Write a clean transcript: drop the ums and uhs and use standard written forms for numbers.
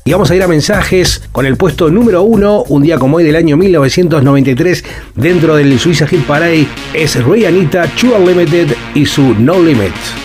Y vamos a ir a mensajes con el puesto número 1, un día como hoy del año 1993, dentro del Suiza Hit Parade, es Ray Anita, True Unlimited y su No Limit.